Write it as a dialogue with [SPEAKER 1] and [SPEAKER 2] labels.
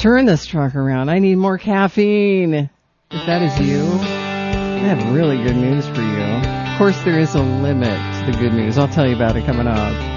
[SPEAKER 1] turn this truck around. I need more caffeine. If that is you, I have really good news for you. Of course, there is a limit to the good news. I'll tell you about it coming up.